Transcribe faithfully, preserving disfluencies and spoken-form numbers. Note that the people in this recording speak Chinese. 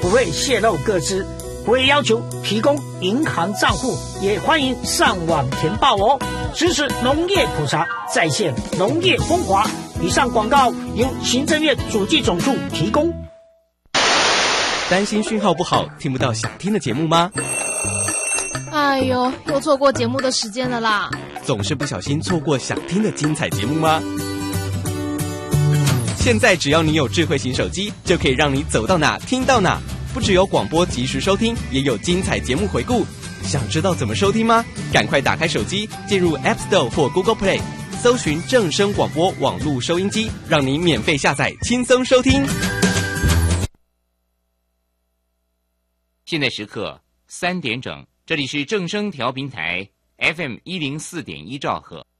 不会泄露个资，不会要求提供银行账户，也欢迎上网填报哦。支持农业普查，再现农业风华。以上广告由行政院主计总处提供。 担心讯号不好，听不到想听的节目吗？ 哎呦，又错过节目的时间了啦！ 总是不小心错过想听的精彩节目吗？现在只要你有智慧型手机，就可以让你走到哪听到哪。不只有广播及时收听，也有精彩节目回顾。想知道怎么收听吗？赶快打开手机，进入 App Store 或 Google Play， 搜寻正声广播网络收音机，让你免费下载，轻松收听。 现在时刻三点整，这里是正声调频台 F M 一零四点一兆赫。